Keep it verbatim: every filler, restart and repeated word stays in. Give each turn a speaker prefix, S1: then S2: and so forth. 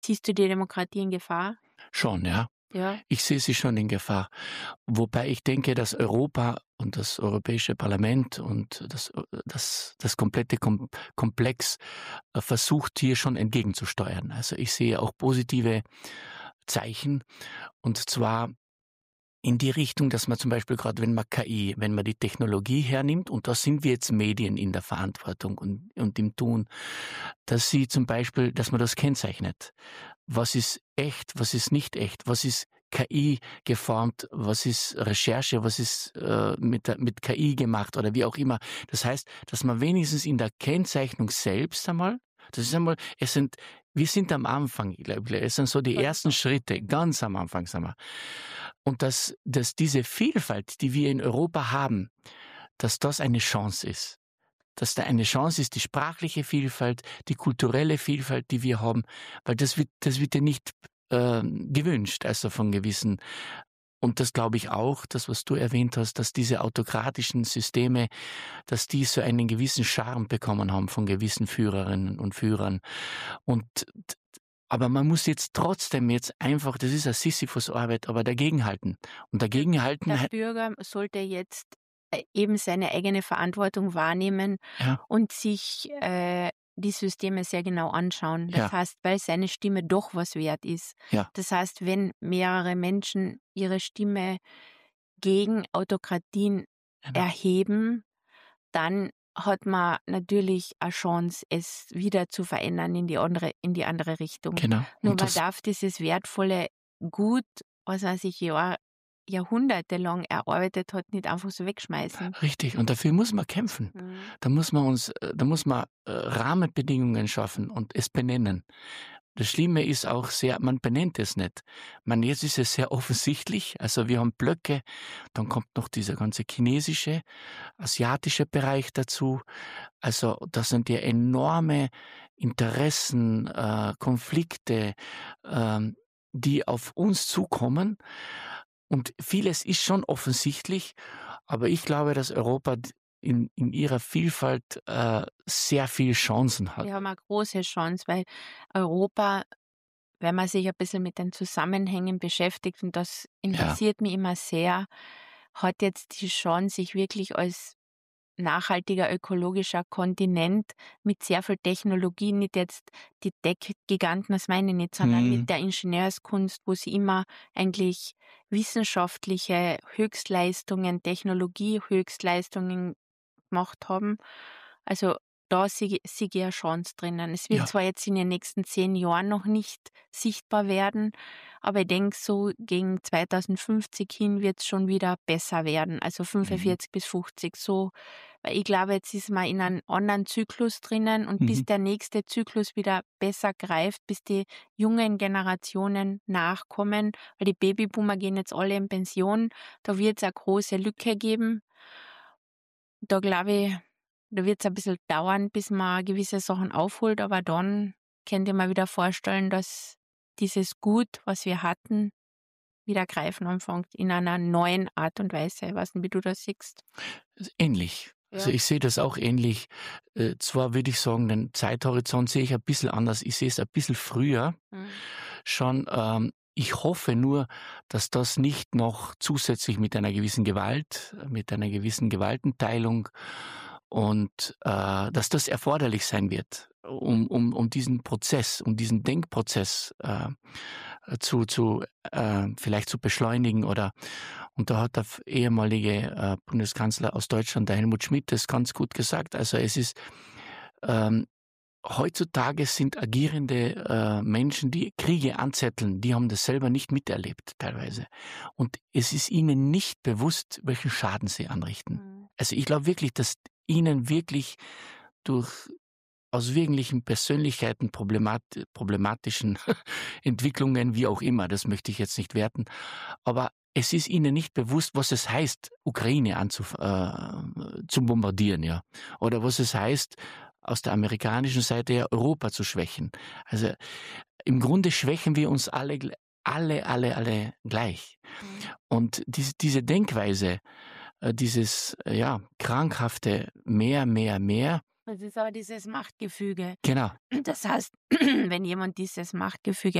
S1: Siehst du die Demokratie in Gefahr?
S2: Schon, ja.
S1: Ja.
S2: Ich sehe sie schon in Gefahr. Wobei ich denke, dass Europa und das Europäische Parlament und das, äh, das, das komplette Kom Komplex äh, versucht, hier schon entgegenzusteuern. Also ich sehe auch positive Zeichen, und zwar in die Richtung, dass man zum Beispiel gerade, wenn man K I, wenn man die Technologie hernimmt, und da sind wir jetzt Medien in der Verantwortung und, und im Tun, dass sie zum Beispiel, dass man das kennzeichnet. Was ist echt, was ist nicht echt, was ist K I geformt, was ist Recherche, was ist äh, mit, der- mit K I gemacht oder wie auch immer. Das heißt, dass man wenigstens in der Kennzeichnung selbst einmal, das ist einmal, es sind, wir sind am Anfang, ich glaube, es sind so die
S1: Voll
S2: ersten
S1: so.
S2: Schritte, ganz am Anfang sind wir. Und dass, dass diese Vielfalt, die wir in Europa haben, dass das eine Chance ist. Dass da eine Chance ist, die sprachliche Vielfalt, die kulturelle Vielfalt, die wir haben, weil das wird, das wird ja nicht äh, gewünscht, also von gewissen. Und das glaube ich auch, das, was du erwähnt hast, dass diese autokratischen Systeme, dass die so einen gewissen Charme bekommen haben von gewissen Führerinnen und Führern. Und aber man muss jetzt trotzdem jetzt einfach, das ist eine Sisyphus-Arbeit, aber dagegenhalten. Und dagegenhalten,
S1: Der Bürger sollte jetzt äh, eben seine eigene Verantwortung wahrnehmen
S2: ja,
S1: und sich äh, die Systeme sehr genau anschauen. Das
S2: ja,
S1: heißt, weil seine Stimme doch was wert ist.
S2: ja,
S1: Das heißt, wenn mehrere Menschen ihre Stimme gegen Autokratien
S2: genau.
S1: erheben, dann hat man natürlich eine Chance, es wieder zu verändern in die andere, in die andere Richtung.
S2: Genau.
S1: Nur
S2: Und
S1: man
S2: das,
S1: darf dieses wertvolle Gut, was man sich Jahr, jahrhundertelang erarbeitet hat, nicht einfach so wegschmeißen.
S2: richtig. Und dafür muss man kämpfen.
S1: Mhm.
S2: Da muss man uns, äh, da muss man äh, Rahmenbedingungen schaffen und es benennen. Das Schlimme ist auch sehr, man benennt es nicht. Man, jetzt ist es sehr offensichtlich. Also wir haben Blöcke, dann kommt noch dieser ganze chinesische, asiatische Bereich dazu. Also das sind ja enorme Interessen, äh, Konflikte, ähm, die auf uns zukommen. Und vieles ist schon offensichtlich, aber ich glaube, dass Europa d- in, in ihrer Vielfalt äh, sehr viele Chancen hat.
S1: Wir haben eine große Chance, weil Europa, wenn man sich ein bisschen mit den Zusammenhängen beschäftigt, und das
S2: Ja,
S1: interessiert mich immer sehr, hat jetzt die Chance, sich wirklich als nachhaltiger ökologischer Kontinent mit sehr viel Technologie, nicht jetzt die Tech-Giganten, das meine ich nicht, sondern
S2: hm,
S1: mit der Ingenieurskunst, wo sie immer eigentlich wissenschaftliche Höchstleistungen, Technologie-Höchstleistungen gemacht haben. Also da sehe ich sehe ich eine Chance drinnen. Es wird
S2: ja,
S1: zwar jetzt in den nächsten zehn Jahren noch nicht sichtbar werden, aber ich denke, so gegen zweitausendfünfzig hin wird es schon wieder besser werden. Also
S2: mhm,
S1: fünfundvierzig bis fünfzig so. Weil ich glaube, jetzt ist man in einem anderen Zyklus drinnen, und
S2: mhm,
S1: bis der nächste Zyklus wieder besser greift, bis die jungen Generationen nachkommen, weil die Babyboomer gehen jetzt alle in Pension, da wird es eine große Lücke geben. Da glaube ich, da wird es ein bisschen dauern, bis man gewisse Sachen aufholt, aber dann könnte ich mir wieder vorstellen, dass dieses Gut, was wir hatten, wieder greifen anfängt in einer neuen Art und Weise. Ich weiß nicht, wie du das siehst.
S2: ähnlich. Also
S1: Ja.
S2: ich sehe das auch ähnlich. Äh, zwar würde ich sagen, den Zeithorizont sehe ich ein bisschen anders. Ich sehe es ein bisschen früher
S1: Mhm.
S2: schon. Ähm, ich hoffe nur, dass das nicht noch zusätzlich mit einer gewissen Gewalt, mit einer gewissen Gewaltenteilung und äh, dass das erforderlich sein wird, um, um, um diesen Prozess, um diesen Denkprozess äh, zu, zu äh, vielleicht zu beschleunigen. Oder und da hat der ehemalige äh, Bundeskanzler aus Deutschland, der Helmut Schmidt, das ganz gut gesagt. Also es ist ähm, heutzutage sind agierende äh, Menschen, die Kriege anzetteln, die haben das selber nicht miterlebt teilweise. Und es ist ihnen nicht bewusst, welchen Schaden sie anrichten.
S1: Mhm.
S2: Also ich glaube wirklich, dass ihnen wirklich durch aus wirklichen Persönlichkeiten problemat problematischen Entwicklungen, wie auch immer, das möchte ich jetzt nicht werten, aber es ist ihnen nicht bewusst, was es heißt, Ukraine anzuf äh, zu bombardieren, ja. Oder was es heißt, aus der amerikanischen Seite ja Europa zu schwächen. Also im Grunde schwächen wir uns alle, gl- alle, alle, alle gleich.
S1: Mhm.
S2: Und diese, diese Denkweise, äh, dieses äh, ja krankhafte mehr, mehr, mehr,
S1: Das ist aber dieses Machtgefüge.
S2: Genau.
S1: Das heißt, wenn jemand dieses Machtgefüge